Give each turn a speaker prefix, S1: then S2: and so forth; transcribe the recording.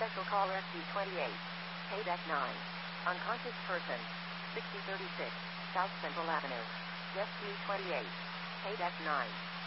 S1: Special caller SB28. Payback 9. Unconscious person. 6036. South Central Avenue. Guest 28. Payback 9.